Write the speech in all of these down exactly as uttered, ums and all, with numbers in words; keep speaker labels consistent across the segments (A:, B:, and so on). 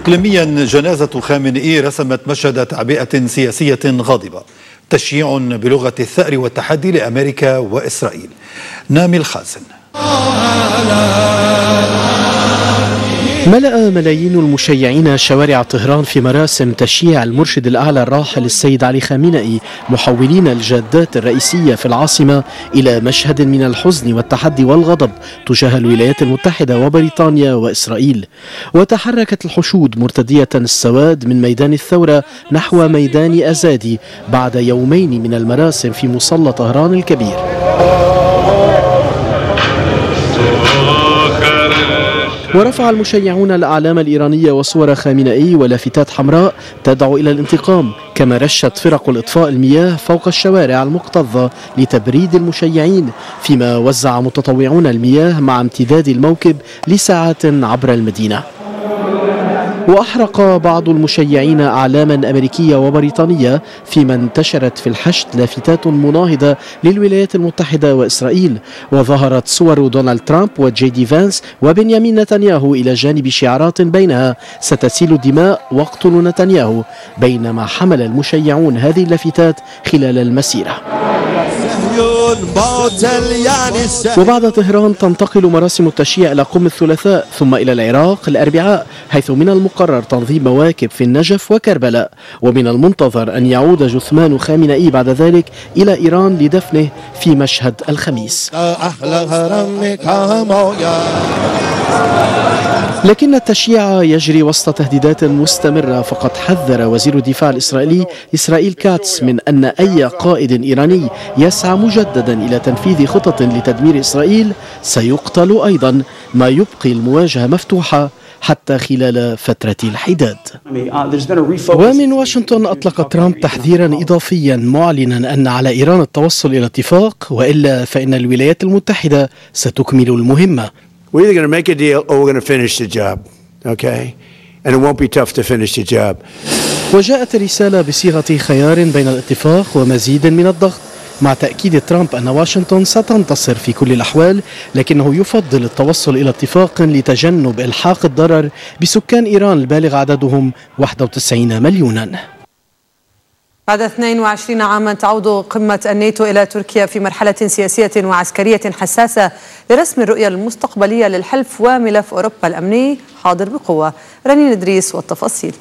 A: إقليميا، جنازة خامنئي رسمت مشهد تعبئة سياسية غاضبة، تشييع بلغة الثأر والتحدي لأمريكا وإسرائيل. نامي الخازن.
B: ملأ ملايين المشيعين شوارع طهران في مراسم تشييع المرشد الأعلى الراحل السيد علي خامنئي، محولين الجادات الرئيسية في العاصمة إلى مشهد من الحزن والتحدي والغضب تجاه الولايات المتحدة وبريطانيا وإسرائيل. وتحركت الحشود مرتدية السواد من ميدان الثورة نحو ميدان أزادي بعد يومين من المراسم في مصلى طهران الكبير. ورفع المشيعون الأعلام الإيرانية وصور خامنئي ولافتات حمراء تدعو إلى الانتقام، كما رشت فرق الإطفاء المياه فوق الشوارع المكتظة لتبريد المشيعين، فيما وزع متطوعون المياه مع امتداد الموكب لساعات عبر المدينة. وأحرق بعض المشيعين أعلاما أمريكية وبريطانية، فيما انتشرت في الحشد لافتات مناهضة للولايات المتحدة وإسرائيل، وظهرت صور دونالد ترامب وجي دي فانس وبنيامين نتنياهو إلى جانب شعارات بينها ستسيل الدماء واقتلوا نتنياهو، بينما حمل المشيعون هذه اللافتات خلال المسيرة. وبعد طهران تنتقل مراسم التشييع إلى قم الثلاثاء، ثم إلى العراق الأربعاء، حيث من المقرر تنظيم مواكب في النجف وكربلاء، ومن المنتظر أن يعود جثمان خامنئي بعد ذلك إلى إيران لدفنه في مشهد الخميس. لكن التشييع يجري وسط تهديدات مستمرة، فقد حذر وزير الدفاع الإسرائيلي إسرائيل كاتس من أن أي قائد إيراني يسعى مجددا إلى تنفيذ خطط لتدمير إسرائيل سيقتل أيضا، ما يبقي المواجهة مفتوحة حتى خلال فترة الحداد. ومن واشنطن أطلق ترامب تحذيرا إضافيا معلنا أن على إيران التوصل إلى اتفاق، وإلا فإن الولايات المتحدة ستكمل المهمة.
C: We're either going to make a deal or we're going to finish the job, okay? And it won't be tough to finish the job.
B: وجاءت الرسالة بصيغة خيار بين الاتفاق ومزيد من الضغط، مع تأكيد ترامب أن واشنطن ستنتصر في كل الأحوال، لكنه يفضل التوصل إلى اتفاق لتجنب إلحاق الضرر بسكان إيران البالغ عددهم واحد وتسعين مليونا.
D: بعد اثنين وعشرين عاما تعود قمة الناتو إلى تركيا في مرحلة سياسية وعسكرية حساسة لرسم الرؤية المستقبلية للحلف، وملف أوروبا الأمني حاضر بقوة. رنين إدريس والتفاصيل.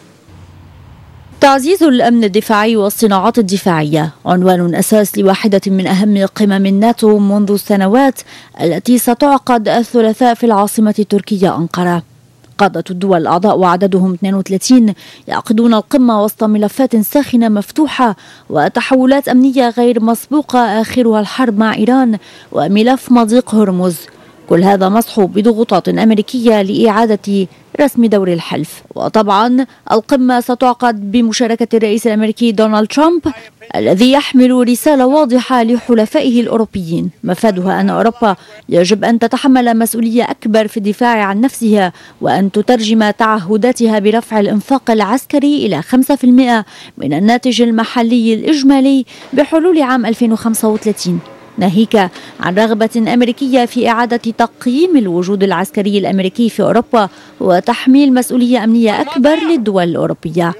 E: تعزيز الأمن الدفاعي والصناعات الدفاعية عنوان أساس لواحدة من أهم قمم الناتو منذ سنوات، التي ستعقد الثلاثاء في العاصمة التركية أنقرة. قادة الدول الأعضاء وعددهم اثنين وثلاثين يعقدون القمة وسط ملفات ساخنة مفتوحة وتحولات أمنية غير مسبوقة، آخرها الحرب مع إيران وملف مضيق هرمز. كل هذا مصحوب بضغوطات أمريكية لإعادة رسم دور الحلف. وطبعا القمة ستعقد بمشاركة الرئيس الأمريكي دونالد ترامب، الذي يحمل رسالة واضحة لحلفائه الأوروبيين، مفادها أن أوروبا يجب أن تتحمل مسؤولية أكبر في الدفاع عن نفسها، وأن تترجم تعهداتها برفع الإنفاق العسكري إلى خمسة بالمئة من الناتج المحلي الإجمالي بحلول عام ألفين وخمسة وثلاثين، ناهيك عن رغبة أمريكية في إعادة تقييم الوجود العسكري الأمريكي في أوروبا وتحميل مسؤولية أمنية أكبر للدول الأوروبية.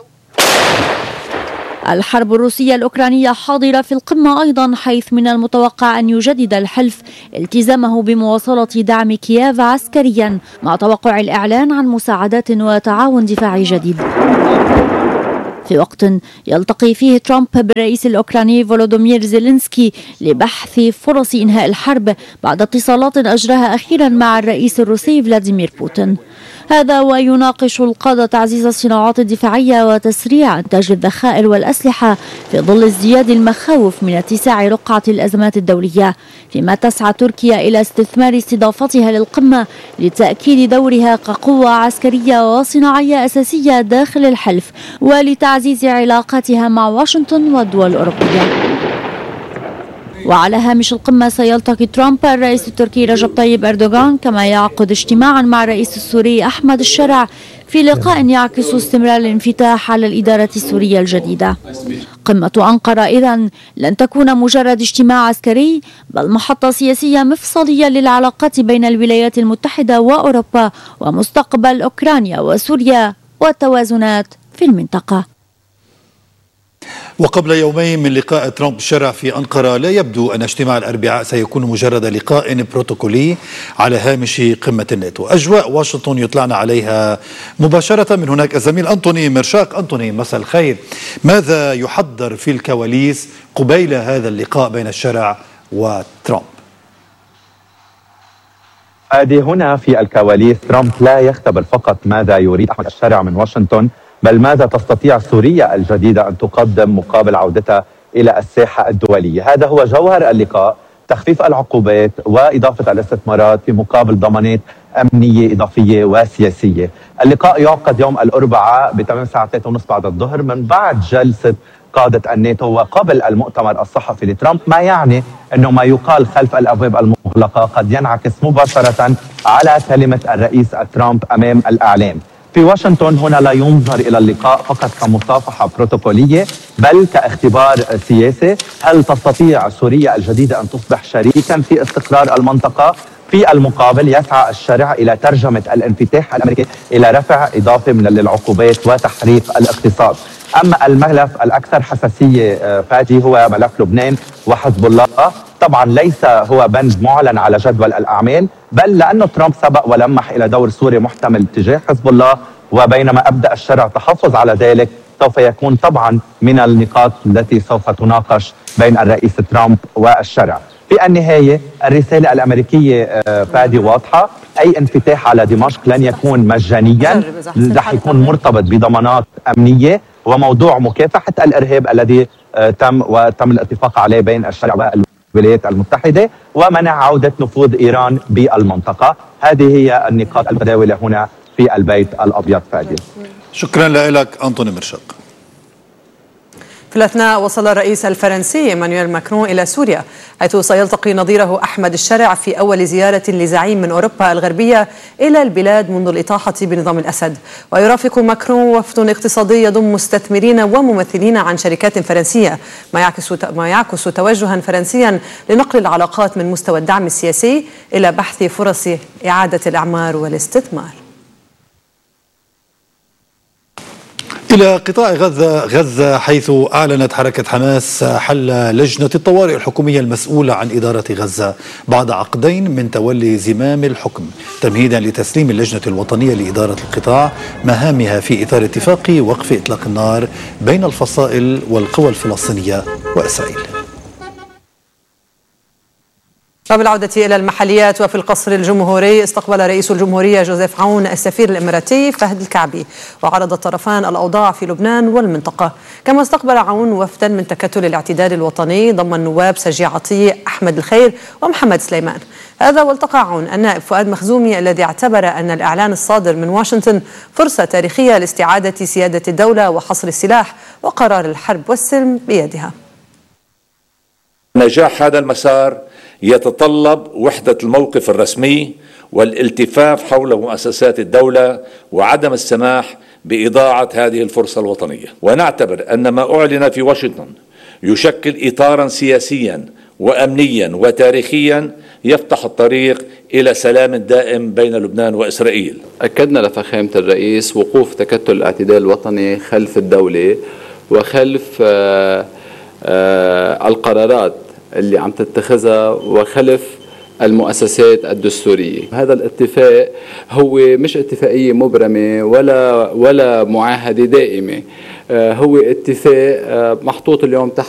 E: الحرب الروسية الأوكرانية حاضرة في القمة أيضا، حيث من المتوقع أن يجدد الحلف التزامه بمواصلة دعم كييف عسكريا، مع توقع الإعلان عن مساعدات وتعاون دفاعي جديد، في وقت يلتقي فيه ترامب بالرئيس الأوكراني فولودومير زيلينسكي لبحث فرص إنهاء الحرب بعد اتصالات أجراها أخيرا مع الرئيس الروسي فلاديمير بوتين. هذا ويناقش القادة تعزيز الصناعات الدفاعية وتسريع إنتاج الذخائر والأسلحة في ظل ازدياد المخاوف من اتساع رقعة الأزمات الدولية، فيما تسعى تركيا إلى استثمار استضافتها للقمة لتأكيد دورها كقوة عسكرية وصناعية أساسية داخل الحلف، ولتعزيز علاقاتها مع واشنطن والدول الأوروبية. وعلى هامش القمة سيلتقي ترامب الرئيس التركي رجب طيب أردوغان، كما يعقد اجتماعا مع الرئيس السوري أحمد الشرع في لقاء يعكس استمرار الانفتاح على الإدارة السورية الجديدة. قمة أنقرة إذن لن تكون مجرد اجتماع عسكري، بل محطة سياسية مفصلية للعلاقات بين الولايات المتحدة وأوروبا ومستقبل أوكرانيا وسوريا والتوازنات في المنطقة.
A: وقبل يومين من لقاء ترامب الشرع في أنقرة، لا يبدو أن اجتماع الأربعاء سيكون مجرد لقاء بروتوكولي على هامش قمة الناتو. أجواء واشنطن يطلعنا عليها مباشرة من هناك الزميل أنطوني مرشاق. أنطوني، مساء الخير. ماذا يحضر في الكواليس قبيل هذا اللقاء بين الشرع وترامب؟
F: هذه هنا في الكواليس ترامب لا يختبر فقط ماذا يريد أحمد الشرع من واشنطن، بل ماذا تستطيع سوريا الجديدة أن تقدم مقابل عودتها إلى الساحة الدولية. هذا هو جوهر اللقاء، تخفيف العقوبات وإضافة الاستثمارات في مقابل ضمانات أمنية إضافية وسياسية. اللقاء يعقد يوم الأربعاء بتمام الساعة ثلاثة وثلاثين بعد الظهر من بعد جلسة قادة الناتو وقبل المؤتمر الصحفي لترامب، ما يعني أنه ما يقال خلف الأبواب المغلقة قد ينعكس مباشرة على كلمة الرئيس ترامب أمام الإعلام. في واشنطن هنا لا ينظر إلى اللقاء فقط كمصافحة بروتوكولية، بل كاختبار سياسي. هل تستطيع سوريا الجديدة أن تصبح شريكا في استقرار المنطقة؟ في المقابل يسعى الشرع إلى ترجمة الانفتاح الأمريكي إلى رفع إضافة من العقوبات وتحريك الاقتصاد. أما الملف الأكثر حساسية فادي هو ملف لبنان وحزب الله. طبعا ليس هو بند معلن على جدول الأعمال، بل لأنه ترامب سبق ولمح إلى دور سوري محتمل تجاه حزب الله، وبينما أبدأ الشرع تحفظ على ذلك، سوف يكون طبعا من النقاط التي سوف تناقش بين الرئيس ترامب والشرع. في النهاية الرسالة الأمريكية فادي واضحة، أي انفتاح على دمشق لن يكون مجانيا، رح يكون مرتبط بضمانات أمنية وموضوع مكافحة الإرهاب الذي تم وتم الاتفاق عليه بين الشرع والولايات المتحدة، ومنع عودة نفوذ إيران بالمنطقة. هذه هي النقاط المتداولة هنا في البيت الأبيض فادي.
A: شكرا لك أنطوني مرشاق.
D: في الأثناء وصل الرئيس الفرنسي إيمانويل ماكرون إلى سوريا، حيث سيلتقي نظيره أحمد الشرع في أول زيارة لزعيم من أوروبا الغربية إلى البلاد منذ الإطاحة بنظام الأسد. ويرافق ماكرون وفد اقتصادي يضم مستثمرين وممثلين عن شركات فرنسية، ما يعكس ما يعكس توجها فرنسيا لنقل العلاقات من مستوى الدعم السياسي إلى بحث فرص إعادة الإعمار والاستثمار.
A: إلى قطاع غزة غزة حيث أعلنت حركة حماس حل لجنة الطوارئ الحكومية المسؤولة عن إدارة غزة بعد عقدين من تولي زمام الحكم، تمهيدا لتسليم اللجنة الوطنية لإدارة القطاع مهامها في إطار اتفاق وقف إطلاق النار بين الفصائل والقوى الفلسطينية وإسرائيل.
D: وبالعودة إلى المحليات، وفي القصر الجمهوري استقبل رئيس الجمهورية جوزيف عون السفير الإماراتي فهد الكعبي، وعرض الطرفان الأوضاع في لبنان والمنطقة. كما استقبل عون وفدا من تكتل الاعتدال الوطني ضم النواب سجي عطية، أحمد الخير ومحمد سليمان. هذا والتقى عون النائب فؤاد مخزومي الذي اعتبر أن الإعلان الصادر من واشنطن فرصة تاريخية لاستعادة سيادة الدولة وحصر السلاح وقرار الحرب والسلم بيدها.
G: نجاح هذا المسار يتطلب وحدة الموقف الرسمي والالتفاف حول مؤسسات الدولة وعدم السماح بإضاعة هذه الفرصة الوطنية. ونعتبر أن ما أعلن في واشنطن يشكل إطارا سياسيا وأمنيا وتاريخيا يفتح الطريق إلى سلام دائم بين لبنان وإسرائيل.
H: أكدنا لفخامة الرئيس وقوف تكتل الاعتدال الوطني خلف الدولة وخلف آآ آآ القرارات اللي عم تتخذها وخلف المؤسسات الدستورية. هذا الاتفاق هو مش اتفاقية مبرمة ولا ولا معاهدة دائمة، هو اتفاق محطوط اليوم تحت